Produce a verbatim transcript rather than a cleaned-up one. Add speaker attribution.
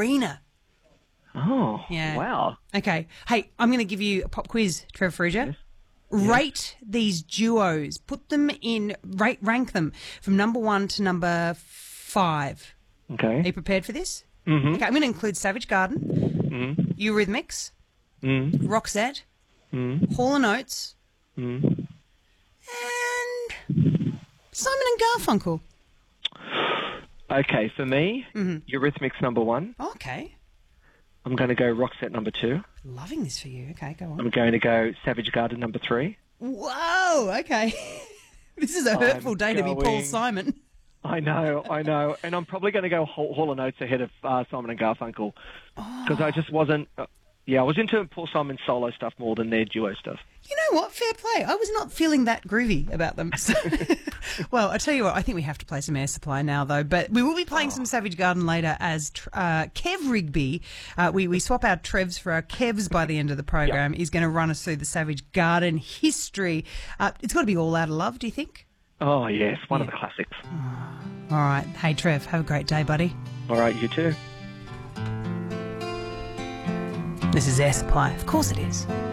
Speaker 1: Arena.
Speaker 2: Oh,
Speaker 1: Yeah.
Speaker 2: wow.
Speaker 1: Okay. Hey, I'm going to give you a pop quiz, Trevor Frasier.
Speaker 2: Yes.
Speaker 1: Rate these duos. Put them in, rate, rank them from number one to number five. Are
Speaker 2: Okay.
Speaker 1: you prepared for this?
Speaker 2: Mm-hmm.
Speaker 1: Okay, I'm going to include Savage Garden,
Speaker 2: Mm-hmm.
Speaker 1: Eurythmics,
Speaker 2: Mm-hmm.
Speaker 1: Roxette,
Speaker 2: Mm-hmm.
Speaker 1: Hall and Oates,
Speaker 2: Mm-hmm.
Speaker 1: and Simon and Garfunkel.
Speaker 2: Okay, for me,
Speaker 1: Mhm.
Speaker 2: Eurythmics number one.
Speaker 1: Okay.
Speaker 2: I'm going to go Roxette number two.
Speaker 1: Loving this for you. Okay, go on.
Speaker 2: I'm going to go Savage Garden number three.
Speaker 1: Whoa, okay. This is a
Speaker 2: I'm
Speaker 1: hurtful day to be Paul
Speaker 2: going-
Speaker 1: Simon.
Speaker 2: I know, I know. And I'm probably going to go Hall, Hall and Oates ahead of uh, Simon and Garfunkel. Because I just wasn't... Uh, yeah, I was into Paul Simon's solo stuff more than their duo stuff.
Speaker 1: You know what? Fair play. I was not feeling that groovy about them. So, well, I tell you what, I think we have to play some Air Supply now, though. But we will be playing oh. some Savage Garden later as uh, Kev Rigby. Uh, we, we swap our Trevs for our Kevs by the end of the program. Yep. He's going to run us through the Savage Garden history. Uh, it's got to be All Out of Love, do you think?
Speaker 2: Oh, yes. One
Speaker 1: yeah.
Speaker 2: of the classics.
Speaker 1: Oh. All right. Hey, Trev, have a great day, buddy.
Speaker 2: All right, you too.
Speaker 1: This is Air Supply. Of course it is.